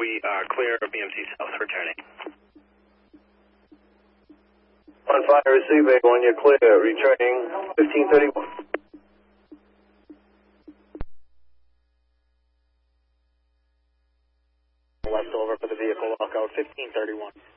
we clear BMC South, returning. 1-5, receive A1, you're clear, returning 1531. Left over for the vehicle, walkout 1531.